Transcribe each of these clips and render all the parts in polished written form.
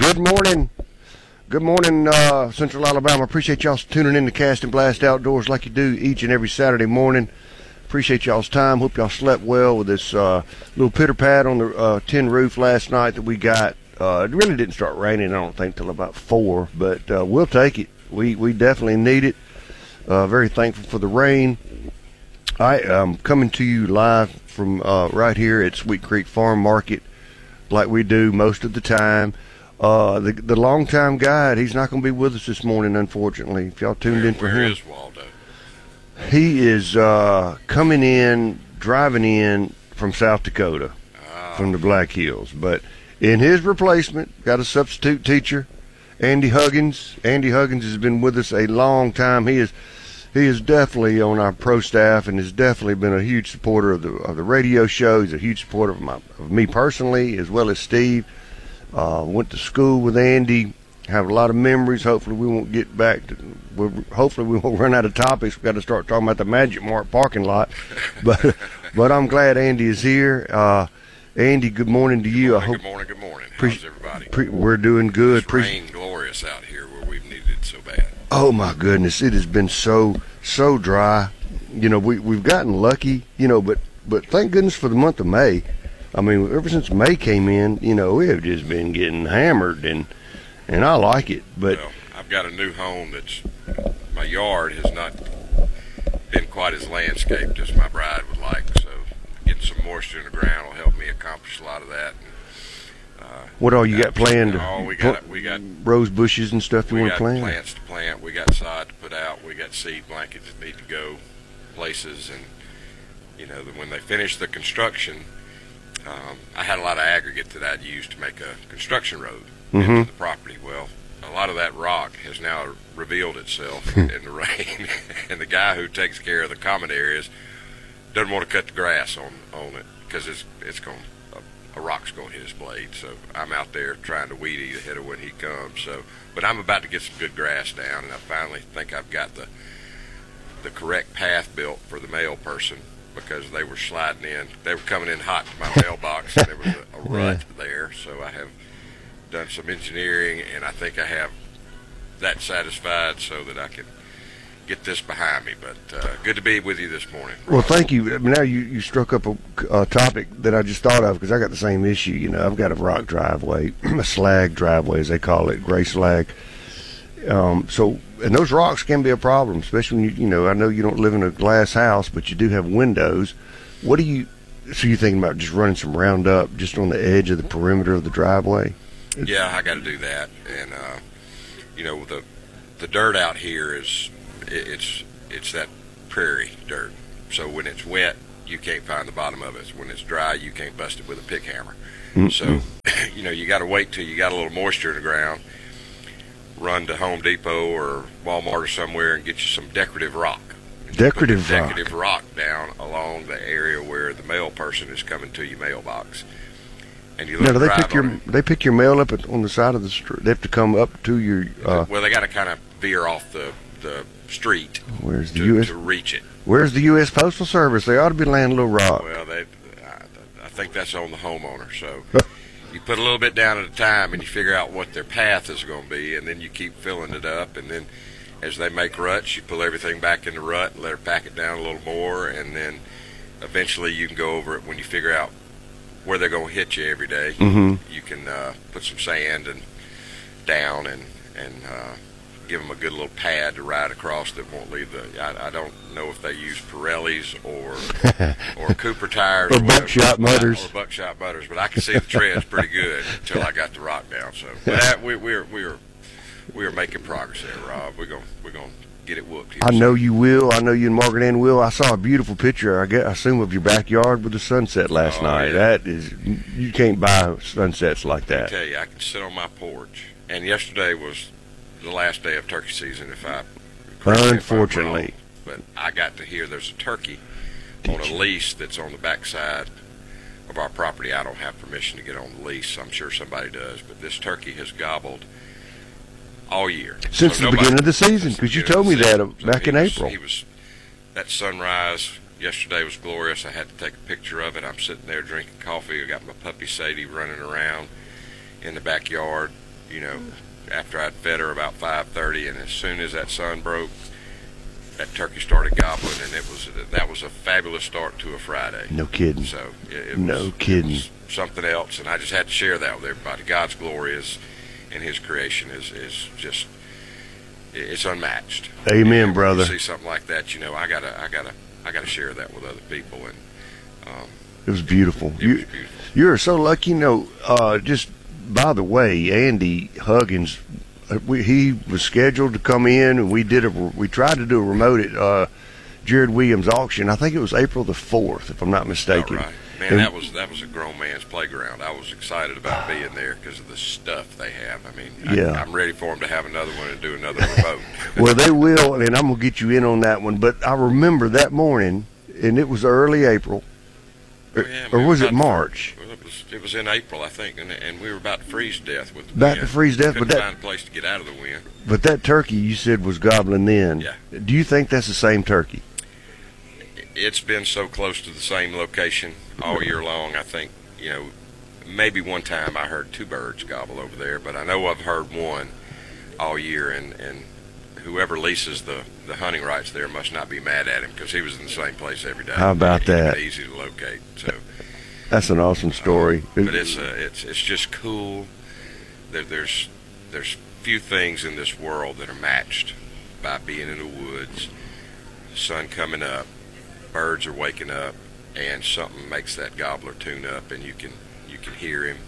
Good morning. Good morning, Central Alabama. Appreciate y'all tuning in to Cast and Blast Outdoors like you do each and every Saturday morning. Appreciate y'all's time. Hope y'all slept well with this little pitter-pat on the tin roof last night that we got. It really didn't start raining, I don't think, till about 4, but we'll take it. We definitely need it. Very thankful for the rain. I am coming to you live from right here at Sweet Creek Farm Market like we do most of the time. The longtime guide, he's not going to be with us this morning, unfortunately. If y'all tuned in for him. Where is Waldo? He is driving in from South Dakota, from the Black Hills. But in his replacement, got a substitute teacher, Andy Huggins. Andy Huggins has been with us a long time. He is definitely on our pro staff and has definitely been a huge supporter of the radio show. He's a huge supporter of me personally, as well as Steve. Went to school with Andy. Have a lot of memories. Hopefully we won't get back to. Hopefully we won't run out of topics. We've got to start talking about the Magic Mart parking lot. But I'm glad Andy is here. Andy, good morning to you. Good morning. How's everybody? We're doing good. It's rained glorious out here where we've needed it so bad. Oh my goodness, it has been so dry. You know, we've gotten lucky. You know, but thank goodness for the month of May. I mean, ever since May came in, you know, we have just been getting hammered, and I like it. But well, I've got a new home that's my yard has not been quite as landscaped as my bride would like. So getting some moisture in the ground will help me accomplish a lot of that. What all you got planned? Oh, we got rose bushes and stuff you want to plant? We got plants to plant. We got sod to put out. We got seed blankets that need to go places. And, you know, when they finish the construction, I had a lot of aggregate that I'd used to make a construction road into the property. Well, a lot of that rock has now revealed itself in the rain. And the guy who takes care of the common areas doesn't want to cut the grass on it because a rock's going to hit his blade. So I'm out there trying to weed eat ahead of when he comes. But I'm about to get some good grass down, and I finally think I've got the correct path built for the mail person because they were sliding in. They were coming in hot to my mailbox, and there was a rut there. So I have done some engineering, and I think I have that satisfied so that I can get this behind me. But good to be with you this morning. Well, thank you. Now you struck up a topic that I just thought of because I got the same issue. You know, I've got a rock driveway, a slag driveway as they call it, gray slag. And those rocks can be a problem, especially when you know, I know you don't live in a glass house, but you do have windows. So you're thinking about just running some Roundup just on the edge of the perimeter of the driveway? Yeah, I got to do that. And, you know, the dirt out here is, it's that prairie dirt. So when it's wet, you can't find the bottom of it. When it's dry, you can't bust it with a pick hammer. So, you know, you got to wait till you got a little moisture in the ground, run to Home Depot or Walmart or somewhere and get you some decorative rock. Decorative rock down along the area where the mail person is coming to your mailbox. And you look they pick your mail up on the side of the street. They have to come up to your. Well, they got to kind of veer off the street. Where's the U.S. to reach it? Where's the U.S. Postal Service? They ought to be laying a little rock. Well, I think that's on the homeowner. So you put a little bit down at a time, and you figure out what their path is going to be, and then you keep filling it up, and then as they make ruts, you pull everything back in the rut and let her pack it down a little more, and then eventually you can go over it when you figure out where they're going to hit you every day. You can put some sand and down and give them a good little pad to ride across that won't leave I don't know if they use Pirellis or Cooper tires or buckshot mutters. But I can see the treads pretty good until I got the rock down. So but we are making progress there, Rob. We're going to get it whooped here. I know you will. I know you and Margaret Ann will. I saw a beautiful picture, I assume, of your backyard with the sunset last night. Yeah. That is, you can't buy sunsets like that. I tell you, I can sit on my porch. And yesterday was the last day of turkey season, unfortunately. But I got to hear there's a turkey on a lease that's on the backside of our property. I don't have permission to get on the lease. I'm sure somebody does. But this turkey has gobbled all year. Since the beginning of the season, because you told me that back in April. That sunrise yesterday was glorious. I had to take a picture of it. I'm sitting there drinking coffee. I got my puppy Sadie running around in the backyard. you know, after I'd fed her about 5:30, and as soon as that sun broke, that turkey started gobbling, and that was a fabulous start to a Friday. No kidding. So No kidding. It was something else, and I just had to share that with everybody. God's glory is, and His creation is just, it's unmatched. Amen, and brother. When you see something like that, you know, I gotta share that with other people, and It was beautiful. it was beautiful. You're so lucky. You know, just by the way, Andy Huggins, he was scheduled to come in, and we tried to do a remote at Jared Williams auction. I think it was April the 4th, if I'm not mistaken. All right. Man, And- that was a grown man's playground. I was excited about being there because of the stuff they have. I mean, Yeah. I'm ready for them to have another one and do another remote. Well, they will, and I'm gonna get you in on that one. But I remember that morning, and it was early April, Oh, yeah, or we was were it about to- March? Well, it was in April, I think, and we were about to freeze to death with the About wind. to freeze to death, Couldn't but that- find a place to get out of the wind. But that turkey you said was gobbling then. Yeah. Do you think that's the same turkey? It's been so close to the same location all year long. I think, you know, maybe one time I heard two birds gobble over there, but I know I've heard one all year, and whoever leases the hunting rights there must not be mad at him because he was in the same place every day. How about He made that? it easy to locate. So, That's an awesome story. but it's just cool. There's few things in this world that are matched by being in the woods, sun coming up, birds are waking up, and something makes that gobbler tune up, and you can hear him.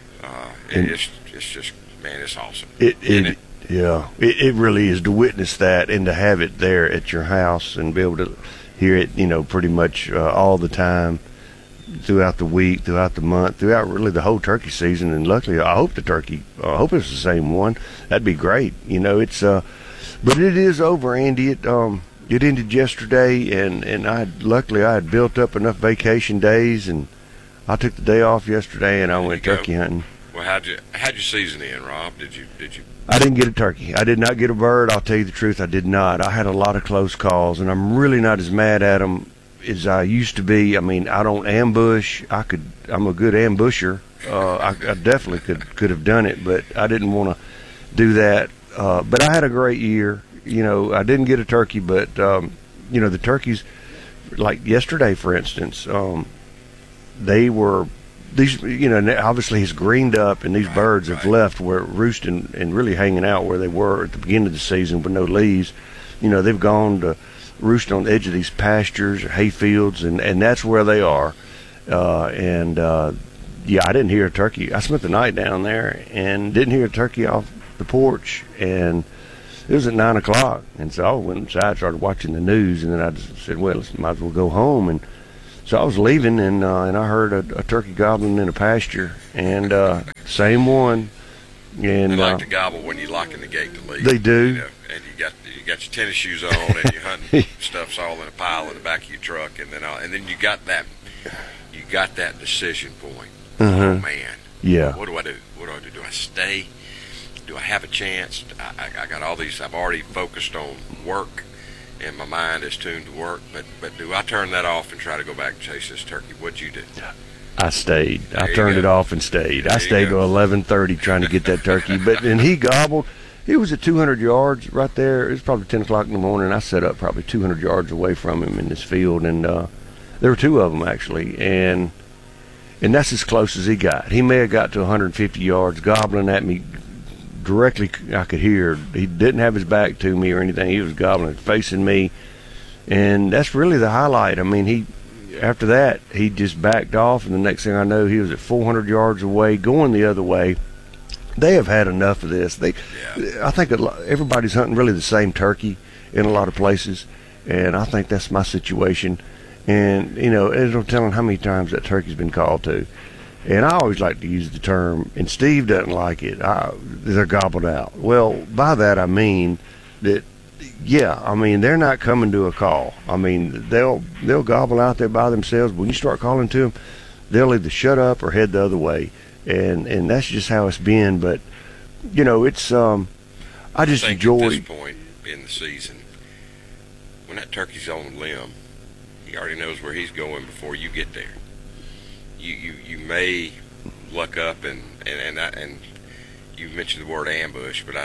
And- It's just, man, it's awesome. It And yeah, it really is to witness that and to have it there at your house and be able to hear it, you know, pretty much all the time throughout the week, throughout the month, throughout really the whole turkey season. And luckily, I hope I hope it's the same one. That'd be great. You know, it's but it is over, Andy. It ended yesterday, and luckily I had built up enough vacation days, and I took the day off yesterday, and I There went you go. turkey hunting. Well, how'd your season end, Rob? Did you? I didn't get a turkey. I did not get a bird. I'll tell you the truth, I did not. I had a lot of close calls, and I'm really not as mad at them as I used to be. I mean, I don't ambush. I'm a good ambusher. I definitely could have done it, but I didn't want to do that. But I had a great year. You know, I didn't get a turkey, but you know, the turkeys, like yesterday, for instance, they were. These, you know, obviously it's greened up, and these birds have left where roosting and really hanging out where they were at the beginning of the season with no leaves. You know, they've gone to roost on the edge of these pastures or hay fields, and that's where they are. Yeah, I didn't hear a turkey. I spent the night down there and didn't hear a turkey off the porch, and it was at 9 o'clock. And so I went inside, started watching the news, and then I just said, well, might as well go home. And so I was leaving, and I heard a turkey gobbling in a pasture, and same one. And They like to gobble when you lock in the gate to leave. They do. You know, and you got your tennis shoes on, and your hunting stuff's all in a pile in the back of your truck, and then you got that decision point. Oh man, yeah, what do I do? What do I do? Do I stay? Do I have a chance? I got all these. I've already focused on work, and my mind is tuned to work. But do I turn that off and try to go back and chase this turkey? What'd you do? I stayed. There I you turned go. it off and stayed. There I you stayed to go. 11:30 trying to get that turkey, and he gobbled. He was at 200 yards right there. It was probably 10 o'clock in the morning. I set up probably 200 yards away from him in this field, and there were two of them actually, and that's as close as he got. He may have got to 150 yards, gobbling at me directly. I could hear. He didn't have his back to me or anything. He was gobbling, facing me, and that's really the highlight. I mean, after that, he just backed off, and the next thing I know, he was at 400 yards away, going the other way. They have had enough of this. I think everybody's hunting really the same turkey in a lot of places, and I think that's my situation. And, you know, there's no telling how many times that turkey's been called to. And I always like to use the term, and Steve doesn't like it, they're gobbled out. Well, by that I mean that, yeah, I mean, they're not coming to a call. I mean, they'll gobble out there by themselves. But when you start calling to them, they'll either shut up or head the other way. And that's just how it's been. But, you know, it's, I just think enjoy. at this point in the season, when that turkey's on the limb, he already knows where he's going before you get there. You may luck up and you mentioned the word ambush, but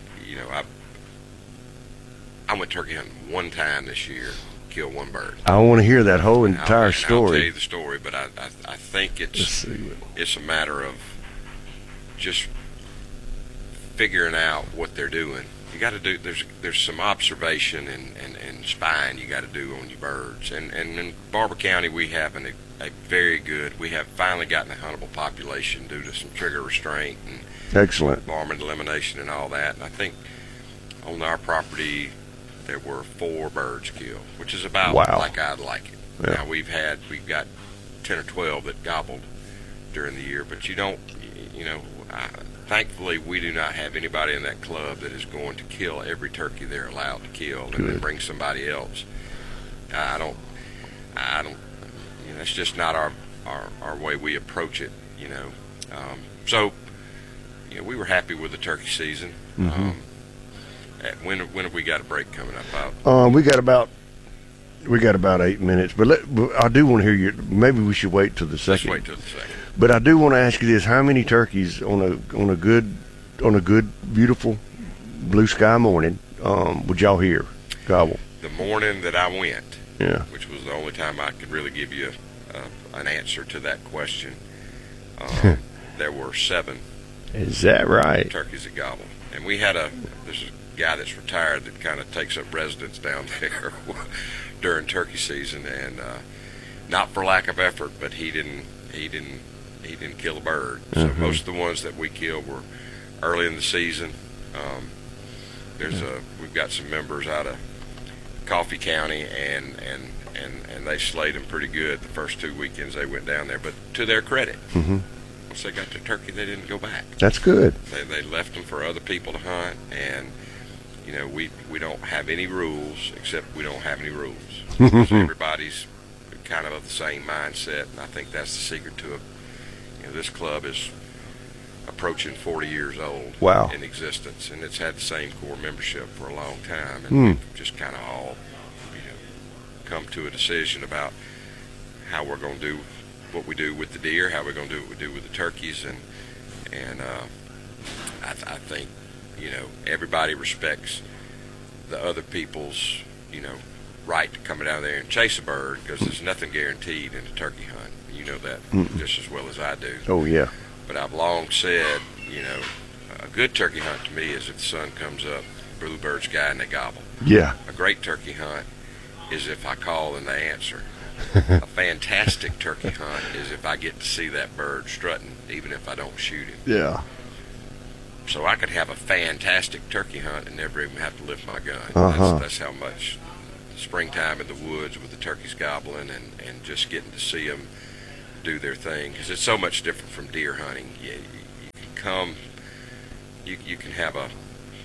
I went turkey hunting one time this year, killed one bird. I want to hear that whole entire I'll story. tell you the story, but I think it's a matter of just figuring out what they're doing. You got to do. There's some observation and spying you got to do on your birds. And in Barber County, we have a very good. We have finally gotten a huntable population due to some trigger restraint and Excellent. varmint elimination and all that. And I think on our property there were 4 birds killed, which is about like I'd like it. Yeah. Now we've got 10 or 12 that gobbled during the year, but thankfully we do not have anybody in that club that is going to kill every turkey they're allowed to kill and then bring somebody else. I don't. That's just not our way we approach it. So we were happy with the turkey season. Mm-hmm. When have we got a break coming up? We got about 8 minutes, but I do want to hear your. Maybe we should wait till the second. Let's wait till the second. But I do want to ask you this: how many turkeys on a good, beautiful blue sky morning would y'all hear gobble? The morning that I went, Yeah. which was the only time I could really give you an answer to that question, there were 7 Is that right? turkeys that gobbled, and we had there's a guy that's retired that kind of takes up residence down there during turkey season, and not for lack of effort, but he didn't kill a bird. So most of the ones that we killed were early in the season. We've got some members out of Coffee County, and they slayed them pretty good the first 2 weekends they went down there. But to their credit, once they got their turkey, they didn't go back. That's good. They left them for other people to hunt, and we don't have any rules, except we don't have any rules. Because everybody's kind of the same mindset, and I think that's the secret to it. This club is approaching 40 years old. Wow. In existence, and it's had the same core membership for a long time, and we've just kind of all come to a decision about how we're going to do what we do with the deer, how we're going to do what we do with the turkeys, and I think everybody respects the other people's right to come down there and chase a bird, because there's nothing guaranteed in a turkey hunt. You know that just as well as I do. Oh yeah. But I've long said, a good turkey hunt to me is if the sun comes up, bluebird sky, and they gobble. Yeah. A great turkey hunt is if I call and they answer. A fantastic turkey hunt is if I get to see that bird strutting, even if I don't shoot him. Yeah. So I could have a fantastic turkey hunt and never even have to lift my gun. That's how much springtime in the woods with the turkeys gobbling and just getting to see them do their thing, because it's so much different from deer hunting. You can come, you can have a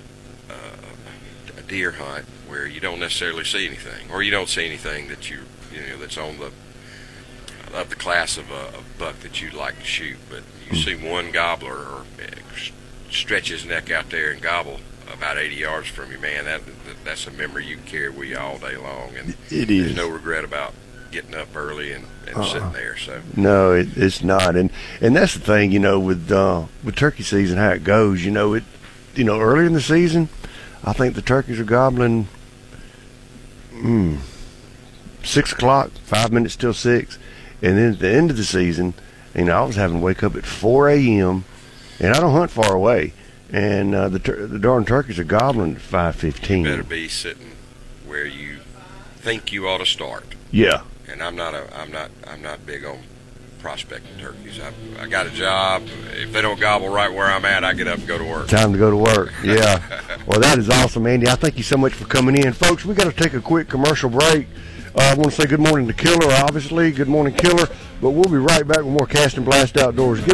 deer hunt where you don't necessarily see anything, or you don't see anything that that's on the class of a buck that you'd like to shoot, but you see one gobbler or stretch his neck out there and gobble about 80 yards from you, man. That's a memory you can carry with you all day long, and there's no regret about getting up early and sitting there. So no, it's not, and that's the thing, with turkey season, how it goes. Early in the season, I think the turkeys are gobbling 6 o'clock, 5 minutes till 6, and then at the end of the season, I was having to wake up at 4 a.m. and I don't hunt far away, and the darn turkeys are gobbling at 5:15. You better be sitting where you think you ought to start. Yeah. And I'm not big on prospecting turkeys. I got a job. If they don't gobble right where I'm at, I get up and go to work. Time to go to work. Yeah. Well, that is awesome, Andy. I thank you so much for coming in. Folks, we got to take a quick commercial break. I want to say good morning to Killer, obviously. Good morning, Killer. But we'll be right back with more Cast and Blast Outdoors.